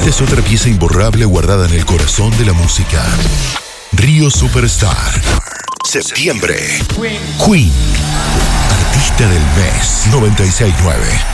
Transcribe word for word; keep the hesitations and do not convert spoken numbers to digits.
Esta es otra pieza imborrable guardada en el corazón de la música. Río Superstar. Septiembre. Queen. Artista del mes. noventa y seis nueve.